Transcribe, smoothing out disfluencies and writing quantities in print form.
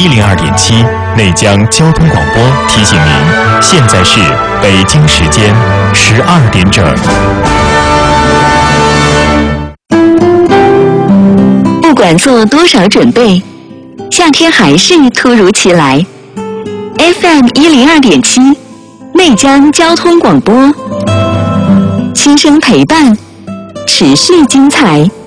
102.7内江交通广播提醒您，现在是北京时间12点整。 不管做多少准备，夏天还是突如其来。FM 102.7内江交通广播，轻声陪伴，持续精彩。